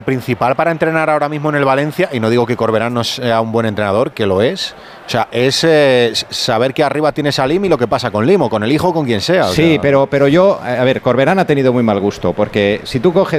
principal para entrenar ahora mismo en el Valencia, y no digo que Corberán no sea un buen entrenador, que lo es, o sea, es saber que arriba tienes a Lim y lo que pasa con Lim o con el hijo o con quien sea. Sí, pero yo, a ver, Corberán ha tenido muy mal gusto, porque si tú coges